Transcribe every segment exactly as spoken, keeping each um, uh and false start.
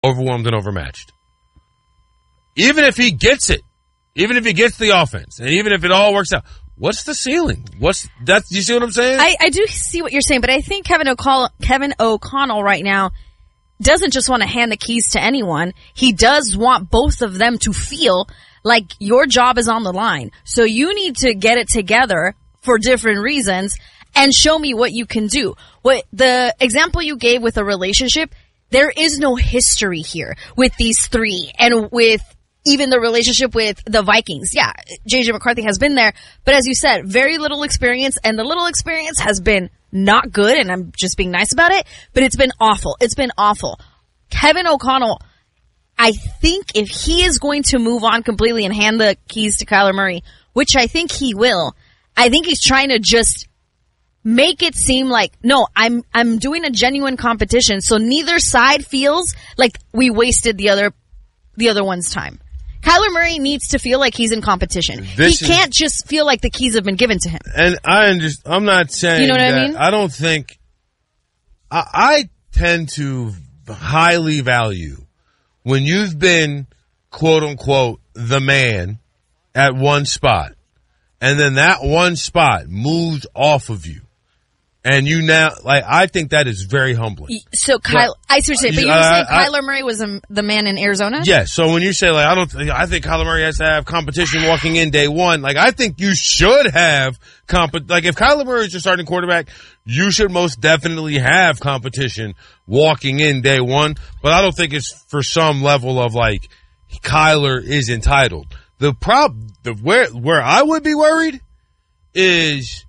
overwhelmed and overmatched. Even if he gets it, even if he gets the offense, and even if it all works out, what's the ceiling? What's that? You see what I'm saying? I, I do see what you're saying, but I think Kevin O'Connell, Kevin O'Connell right now doesn't just want to hand the keys to anyone. He does want both of them to feel like your job is on the line. So you need to get it together for different reasons and show me what you can do. What the example you gave with a relationship, there is no history here with these three and with even the relationship with the Vikings. Yeah, J J McCarthy has been there, but as you said, very little experience, and the little experience has been not good, and I'm just being nice about it, but it's been awful. It's been awful. Kevin O'Connell, I think if he is going to move on completely and hand the keys to Kyler Murray, which I think he will, I think he's trying to just make it seem like, no, I'm I'm doing a genuine competition, so neither side feels like we wasted the other the other one's time. Kyler Murray needs to feel like he's in competition. This he can't is, just feel like the keys have been given to him. And I understand, I'm not saying you know what that, I mean? I don't think, I, I tend to highly value when you've been, quote unquote, the man at one spot, and then that one spot moves off of you. And you now, like, I think that is very humbling. So, Kyle, I see what you're saying, but you were saying Kyler I, Murray was a, the man in Arizona? Yes. Yeah, so when you say, like, I don't, th- I think Kyler Murray has to have competition walking in day one. Like, I think you should have comp. Like, if Kyler Murray is your starting quarterback, you should most definitely have competition walking in day one. But I don't think it's for some level of like Kyler is entitled. The prob, the where where I would be worried is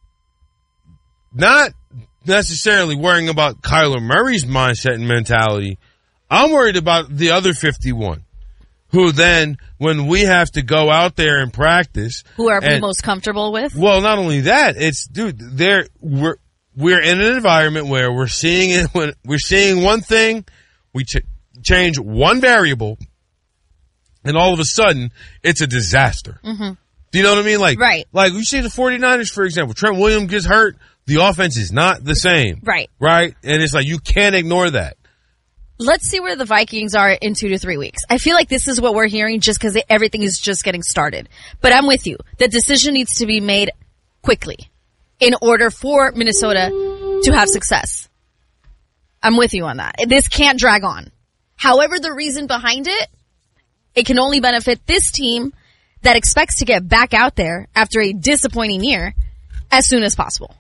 not necessarily worrying about Kyler Murray's mindset and mentality. I'm worried about the other fifty-one, who then, when we have to go out there and practice, who are and, we most comfortable with? Well, not only that, it's dude, there we're we're in an environment where we're seeing it when we're seeing one thing, we ch- change one variable, and all of a sudden it's a disaster. Mm-hmm. Do you know what I mean? Like, right. Like you see the 49ers, for example, Trent Williams gets hurt. The offense is not the same. Right. Right? And it's like, you can't ignore that. Let's see where the Vikings are in two to three weeks. I feel like this is what we're hearing just because everything is just getting started. But I'm with you. The decision needs to be made quickly in order for Minnesota to have success. I'm with you on that. This can't drag on. However, the reason behind it, it can only benefit this team that expects to get back out there after a disappointing year as soon as possible.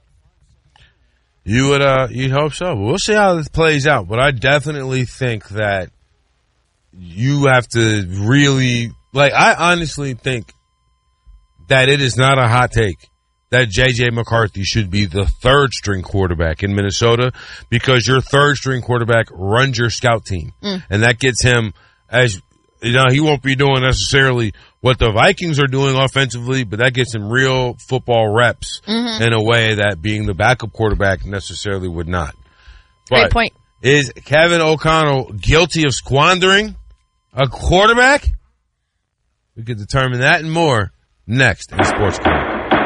You would, uh, you'd hope so. We'll see how this plays out. But I definitely think that you have to really, like, I honestly think that it is not a hot take that J J McCarthy should be the third string quarterback in Minnesota, because your third string quarterback runs your scout team. Mm. And that gets him, as, you know, he won't be doing necessarily what the Vikings are doing offensively, but that gets him real football reps mm-hmm. in a way that being the backup quarterback necessarily would not. But great point. Is Kevin O'Connell guilty of squandering a quarterback? We could determine that and more next in Sports Corner.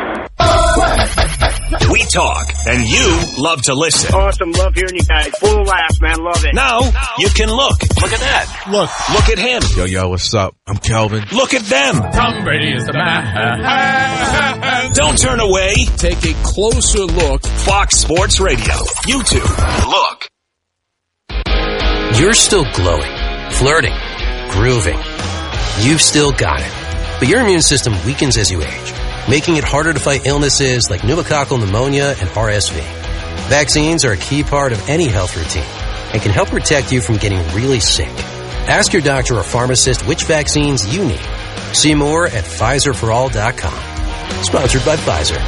We talk, and you love to listen. Awesome. Love hearing you guys. Full of laughs, man. Love it. Now, you can look. Look at that. Look. Look at him. Yo, yo, what's up? I'm Kelvin. Look at them. Tom Brady is the man. Don't turn away. Take a closer look. Fox Sports Radio. YouTube. Look. You're still glowing, flirting, grooving. You've still got it. But your immune system weakens as you age, making it harder to fight illnesses like pneumococcal pneumonia and R S V. Vaccines are a key part of any health routine and can help protect you from getting really sick. Ask your doctor or pharmacist which vaccines you need. See more at Pfizer for all dot com. Sponsored by Pfizer.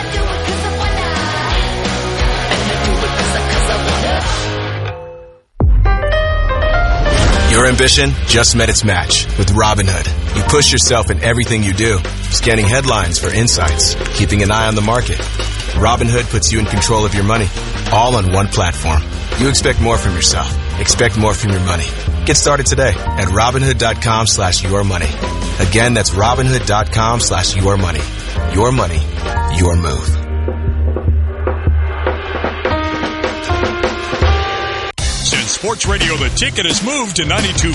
Your ambition just met its match with Robinhood. You push yourself in everything you do, scanning headlines for insights, keeping an eye on the market. Robinhood puts you in control of your money, all on one platform. You expect more from yourself. Expect more from your money. Get started today at Robinhood.com slash your money. Again, that's Robinhood.com slash your money. Your money, your move. Since Sports Radio The Ticket has moved to ninety-two